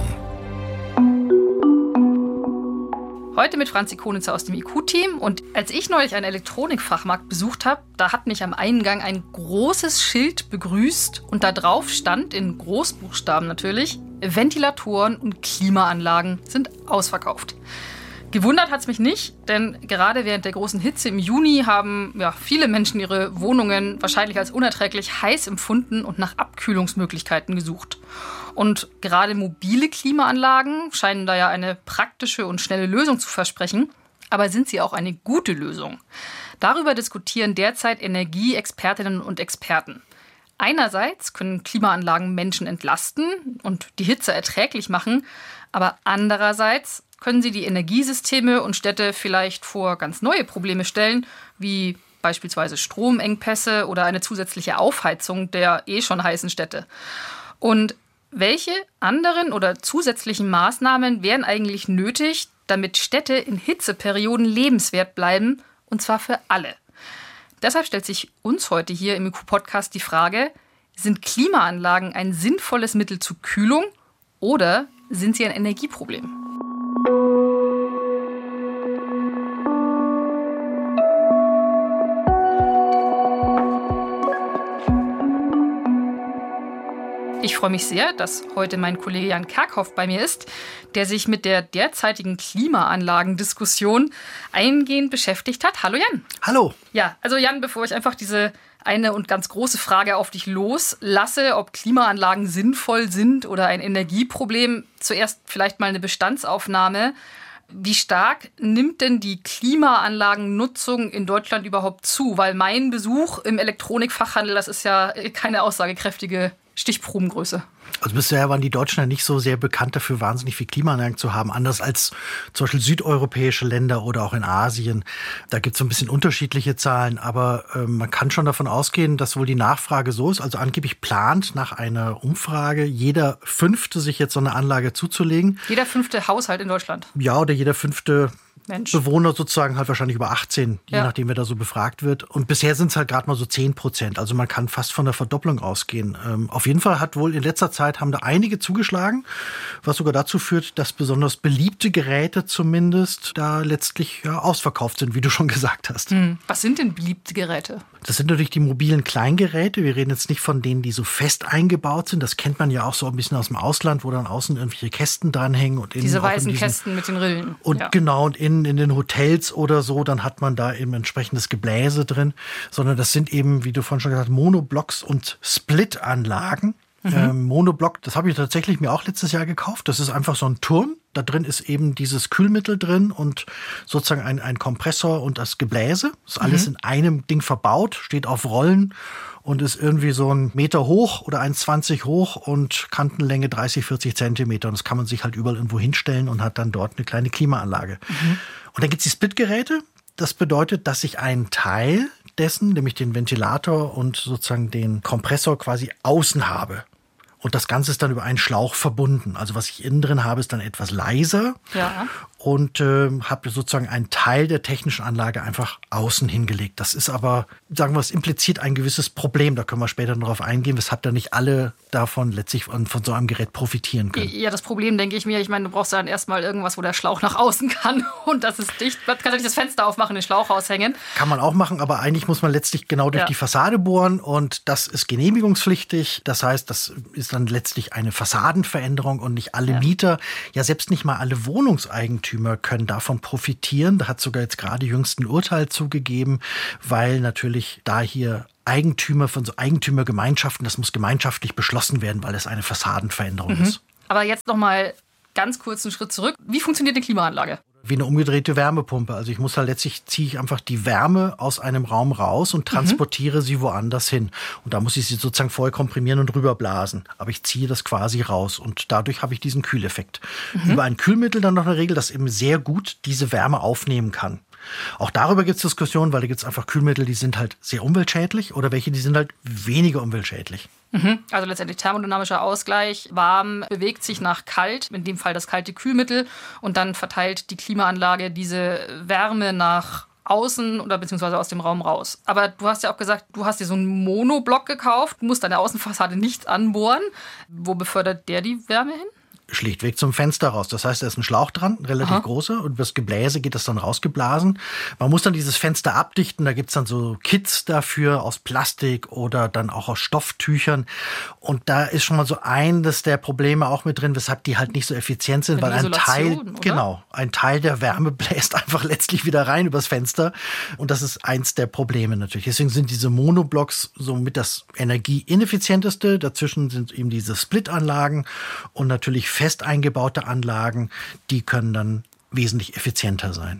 Heute mit Franzi Konitzer aus dem IQ-Team. Und als ich neulich einen Elektronikfachmarkt besucht habe, da hat mich am Eingang ein großes Schild begrüßt. Und da drauf stand, in Großbuchstaben natürlich, Ventilatoren und Klimaanlagen sind ausverkauft. Gewundert hat es mich nicht, denn gerade während der großen Hitze im Juni haben viele Menschen ihre Wohnungen wahrscheinlich als unerträglich heiß empfunden und nach Abkühlungsmöglichkeiten gesucht. Und gerade mobile Klimaanlagen scheinen da ja eine praktische und schnelle Lösung zu versprechen. Aber sind sie auch eine gute Lösung? Darüber diskutieren derzeit Energieexpertinnen und Experten. Einerseits können Klimaanlagen Menschen entlasten und die Hitze erträglich machen, aber andererseits können sie die Energiesysteme und Städte vielleicht vor ganz neue Probleme stellen, wie beispielsweise Stromengpässe oder eine zusätzliche Aufheizung der schon heißen Städte. Und welche anderen oder zusätzlichen Maßnahmen wären eigentlich nötig, damit Städte in Hitzeperioden lebenswert bleiben, und zwar für alle? Deshalb stellt sich uns heute hier im IQ-Podcast die Frage, sind Klimaanlagen ein sinnvolles Mittel zur Kühlung oder sind sie ein Energieproblem? Ich freue mich sehr, dass heute mein Kollege Jan Kerkhoff bei mir ist, der sich mit der derzeitigen Klimaanlagendiskussion eingehend beschäftigt hat. Hallo Jan. Hallo. Ja, also Jan, bevor ich einfach diese eine und ganz große Frage auf dich loslasse, ob Klimaanlagen sinnvoll sind oder ein Energieproblem, zuerst vielleicht mal eine Bestandsaufnahme. Wie stark nimmt denn die Klimaanlagennutzung in Deutschland überhaupt zu? Weil mein Besuch im Elektronikfachhandel, das ist ja keine aussagekräftige Stichprobengröße. Also bisher waren die Deutschen ja nicht so sehr bekannt dafür, wahnsinnig viel Klimaanlagen zu haben, anders als zum Beispiel südeuropäische Länder oder auch in Asien. Da gibt es so ein bisschen unterschiedliche Zahlen, aber man kann schon davon ausgehen, dass wohl die Nachfrage so ist. Also angeblich plant nach einer Umfrage jeder Fünfte, sich jetzt so eine Anlage zuzulegen. Jeder 5. Haushalt in Deutschland? Ja, oder jeder 5. Mensch. Bewohner sozusagen halt wahrscheinlich über 18, je nachdem, wer da so befragt wird. Und bisher sind es halt gerade mal so 10%. Also man kann fast von der Verdopplung ausgehen. Auf jeden Fall hat wohl in letzter Zeit haben da einige zugeschlagen, was sogar dazu führt, dass besonders beliebte Geräte zumindest da letztlich ausverkauft sind, wie du schon gesagt hast. Was sind denn beliebte Geräte? Das sind natürlich die mobilen Kleingeräte. Wir reden jetzt nicht von denen, die so fest eingebaut sind. Das kennt man ja auch so ein bisschen aus dem Ausland, wo dann außen irgendwelche Kästen dranhängen. Und diese weißen Kästen mit den Rillen. Und genau, und innen in den Hotels oder so, dann hat man da eben entsprechendes Gebläse drin. Sondern das sind eben, wie du vorhin schon gesagt hast, Monoblocks und Split-Anlagen. Monoblock, das habe ich tatsächlich mir auch letztes Jahr gekauft. Das ist einfach so ein Turm. Da drin ist eben dieses Kühlmittel drin und sozusagen ein Kompressor und das Gebläse. Das ist alles in einem Ding verbaut, steht auf Rollen und ist irgendwie so 1 Meter hoch oder 1,20 hoch und Kantenlänge 30, 40 Zentimeter. Und das kann man sich halt überall irgendwo hinstellen und hat dann dort eine kleine Klimaanlage. Und dann gibt es die Split-Geräte. Das bedeutet, dass ich einen Teil dessen, nämlich den Ventilator und sozusagen den Kompressor quasi außen habe. Und das Ganze ist dann über einen Schlauch verbunden. Also was ich innen drin habe, ist dann etwas leiser. Ja. und habe sozusagen einen Teil der technischen Anlage einfach außen hingelegt. Das ist aber, sagen wir, es impliziert ein gewisses Problem. Da können wir später noch darauf eingehen, weshalb da nicht alle davon letztlich von so einem Gerät profitieren können. Ja, das Problem, denke ich mir, du brauchst ja dann erstmal irgendwas, wo der Schlauch nach außen kann und das ist dicht. Kannst du nicht das Fenster aufmachen, den Schlauch raushängen? Kann man auch machen, aber eigentlich muss man letztlich genau durch die Fassade bohren und das ist genehmigungspflichtig. Das heißt, das ist dann letztlich eine Fassadenveränderung und nicht alle Mieter, ja selbst nicht mal alle Wohnungseigentümer können davon profitieren. Da hat sogar jetzt gerade jüngst ein Urteil zugegeben, weil natürlich da hier Eigentümer von so Eigentümergemeinschaften, das muss gemeinschaftlich beschlossen werden, weil es eine Fassadenveränderung ist. Aber jetzt noch mal ganz kurz einen Schritt zurück. Wie funktioniert eine Klimaanlage? Wie eine umgedrehte Wärmepumpe. Also ich muss halt letztlich, ziehe ich einfach die Wärme aus einem Raum raus und transportiere sie woanders hin. Und da muss ich sie sozusagen vorher komprimieren und rüberblasen. Aber ich ziehe das quasi raus und dadurch habe ich diesen Kühleffekt. Über ein Kühlmittel dann noch eine Regel, das eben sehr gut diese Wärme aufnehmen kann. Auch darüber gibt es Diskussionen, weil da gibt es einfach Kühlmittel, die sind halt sehr umweltschädlich oder welche, die sind halt weniger umweltschädlich. Also letztendlich thermodynamischer Ausgleich. Warm bewegt sich nach kalt, in dem Fall das kalte Kühlmittel. Und dann verteilt die Klimaanlage diese Wärme nach außen oder beziehungsweise aus dem Raum raus. Aber du hast ja auch gesagt, du hast dir so einen Monoblock gekauft, du musst deine Außenfassade nicht anbohren. Wo befördert der die Wärme hin? Schlichtweg zum Fenster raus. Das heißt, da ist ein Schlauch dran, relativ großer, und über das Gebläse geht das dann rausgeblasen. Man muss dann dieses Fenster abdichten, da gibt's dann so Kits dafür aus Plastik oder dann auch aus Stofftüchern. Und da ist schon mal so eines der Probleme auch mit drin, weshalb die halt nicht so effizient sind, weil ein Teil der Wärme bläst einfach letztlich wieder rein übers Fenster. Und das ist eins der Probleme natürlich. Deswegen sind diese Monoblocks somit das energieineffizienteste. Dazwischen sind eben diese Splitanlagen und natürlich fest eingebaute Anlagen, die können dann wesentlich effizienter sein.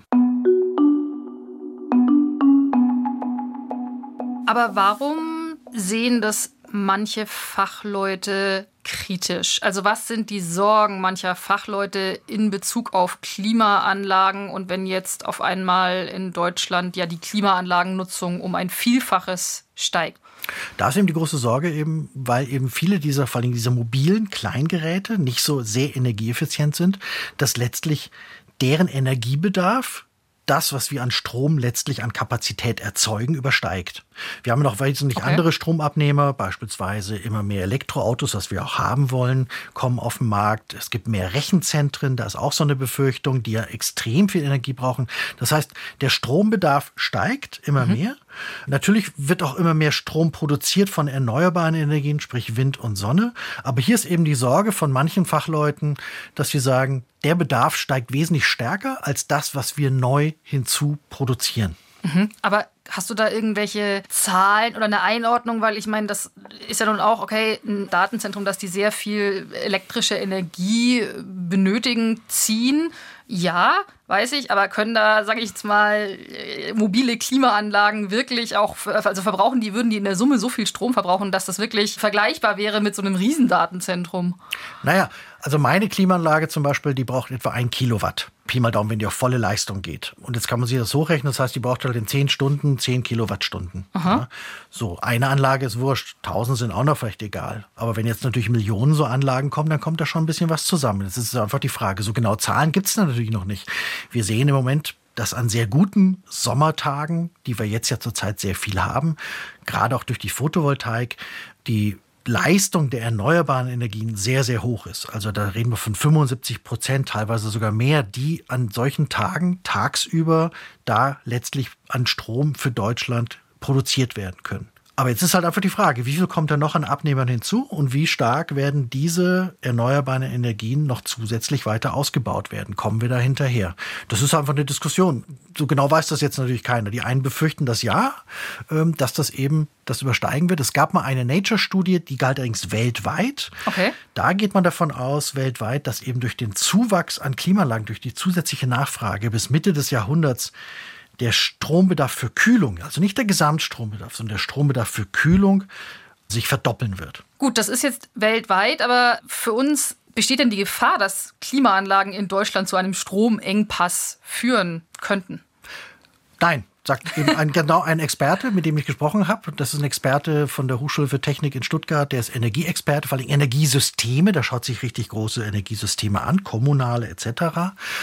Aber warum sehen das manche Fachleute kritisch? Also was sind die Sorgen mancher Fachleute in Bezug auf Klimaanlagen und wenn jetzt auf einmal in Deutschland ja die Klimaanlagennutzung um ein Vielfaches steigt? Da ist eben die große Sorge eben, weil eben viele dieser, vor allem dieser mobilen Kleingeräte nicht so sehr energieeffizient sind, dass letztlich deren Energiebedarf das, was wir an Strom letztlich an Kapazität erzeugen, übersteigt. Wir haben noch wesentlich andere Stromabnehmer, beispielsweise immer mehr Elektroautos, was wir auch haben wollen, kommen auf den Markt. Es gibt mehr Rechenzentren, da ist auch so eine Befürchtung, die ja extrem viel Energie brauchen. Das heißt, der Strombedarf steigt immer mehr. Natürlich wird auch immer mehr Strom produziert von erneuerbaren Energien, sprich Wind und Sonne. Aber hier ist eben die Sorge von manchen Fachleuten, dass wir sagen, der Bedarf steigt wesentlich stärker als das, was wir neu hinzu produzieren. Aber hast du da irgendwelche Zahlen oder eine Einordnung? Weil ich meine, das ist ja nun auch, okay, ein Datenzentrum, dass die sehr viel elektrische Energie benötigen, ziehen. Ja, weiß ich, aber können da, sage ich jetzt mal, mobile Klimaanlagen wirklich auch, also würden die in der Summe so viel Strom verbrauchen, dass das wirklich vergleichbar wäre mit so einem Riesendatenzentrum? Naja, also meine Klimaanlage zum Beispiel, die braucht etwa 1 Kilowatt. Pi mal Daumen, wenn die auf volle Leistung geht. Und jetzt kann man sich das hochrechnen, das heißt, die braucht halt in 10 Stunden 10 Kilowattstunden. Ja. So, eine Anlage ist wurscht, 1000 sind auch noch vielleicht egal. Aber wenn jetzt natürlich Millionen so Anlagen kommen, dann kommt da schon ein bisschen was zusammen. Das ist einfach die Frage. So genau Zahlen gibt es natürlich noch nicht. Wir sehen im Moment, dass an sehr guten Sommertagen, die wir jetzt ja zurzeit sehr viel haben, gerade auch durch die Photovoltaik, die Leistung der erneuerbaren Energien sehr, sehr hoch ist. Also da reden wir von 75%, teilweise sogar mehr, die an solchen Tagen tagsüber da letztlich an Strom für Deutschland produziert werden können. Aber jetzt ist halt einfach die Frage, wie viel kommt da noch an Abnehmern hinzu und wie stark werden diese erneuerbaren Energien noch zusätzlich weiter ausgebaut werden? Kommen wir da hinterher? Das ist einfach eine Diskussion. So genau weiß das jetzt natürlich keiner. Die einen befürchten das ja, dass das eben das übersteigen wird. Es gab mal eine Nature-Studie, die galt allerdings weltweit. Okay. Da geht man davon aus, weltweit, dass eben durch den Zuwachs an Klimaanlagen, durch die zusätzliche Nachfrage bis Mitte des Jahrhunderts der Strombedarf für Kühlung, also nicht der Gesamtstrombedarf, sondern der Strombedarf für Kühlung sich verdoppeln wird. Gut, das ist jetzt weltweit, aber für uns besteht denn die Gefahr, dass Klimaanlagen in Deutschland zu einem Stromengpass führen könnten? Nein, sagt eben ein Experte, mit dem ich gesprochen habe. Das ist ein Experte von der Hochschule für Technik in Stuttgart, der ist Energieexperte, vor allem Energiesysteme, der schaut sich richtig große Energiesysteme an, kommunale etc.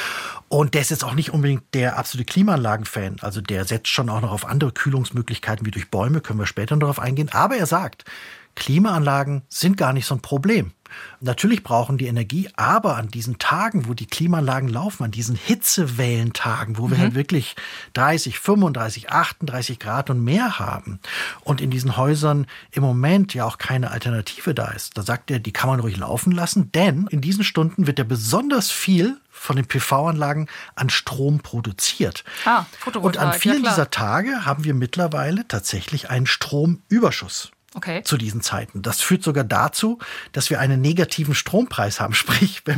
Und der ist jetzt auch nicht unbedingt der absolute Klimaanlagen-Fan. Also der setzt schon auch noch auf andere Kühlungsmöglichkeiten wie durch Bäume, können wir später noch darauf eingehen. Aber er sagt, Klimaanlagen sind gar nicht so ein Problem. Natürlich brauchen die Energie, aber an diesen Tagen, wo die Klimaanlagen laufen, an diesen Hitzewellentagen, wo wir halt wirklich 30, 35, 38 Grad und mehr haben und in diesen Häusern im Moment ja auch keine Alternative da ist, da sagt er, die kann man ruhig laufen lassen, denn in diesen Stunden wird ja besonders viel von den PV-Anlagen an Strom produziert. Photovoltaik, und an vielen ja, dieser Tage haben wir mittlerweile tatsächlich einen Stromüberschuss. Okay. Zu diesen Zeiten. Das führt sogar dazu, dass wir einen negativen Strompreis haben. Sprich, wenn